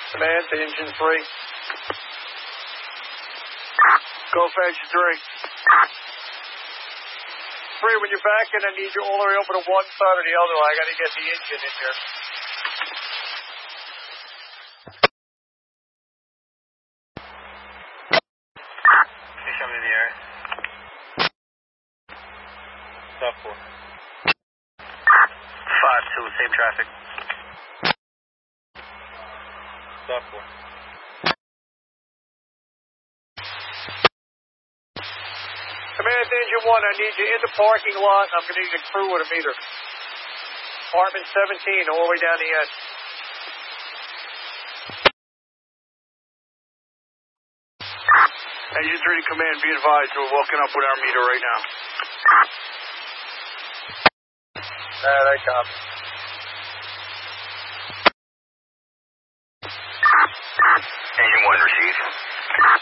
Command to engine 3. Go for engine 3. 3, when you're back in, I need you all the way over to one side or the other. I got to get the engine in here. Coming in the air. Stop 4. 5-2, same traffic. Stop 4. Command to engine 1, I need you in the parking lot. I'm going to need a crew with a meter. Apartment 17, all the way down the end. Engine 3 command, be advised, we're walking up with our meter right now. I copy. Engine 1 received.